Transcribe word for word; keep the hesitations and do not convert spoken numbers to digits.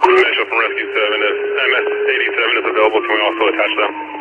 Initial from Rescue seven, if M S eighty-seven is available, can we also attach them?